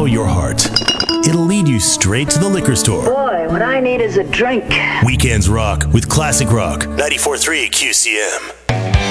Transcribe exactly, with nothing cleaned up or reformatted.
follow your heart. It'll lead you straight to the liquor store. Boy, what I need is a drink. Weekends Rock with Classic Rock, ninety-four point three Q C M.